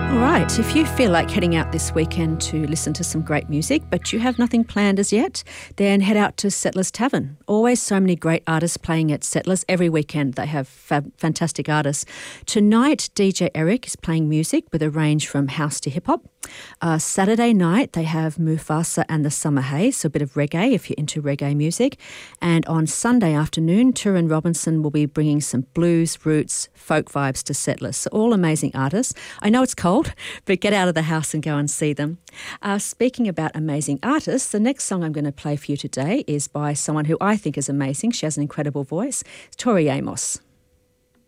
All right, if you feel like heading out this weekend to listen to some great music, but you have nothing planned as yet, then head out to Settlers Tavern. Always so many great artists playing at Settlers. Every weekend they have fantastic artists. Tonight, DJ Eric is playing music with a range from house to hip-hop. Saturday night, they have Mufasa and the Summer Haze, so a bit of reggae if you're into reggae music. And on Sunday afternoon, Turin Robinson will be bringing some blues, roots, folk vibes to Settlers. So all amazing artists. I know it's cold, but get out of the house and go and see them. Speaking about amazing artists, the next song I'm going to play for you today is by someone who I think is amazing. She has an incredible voice. It's Tori Amos.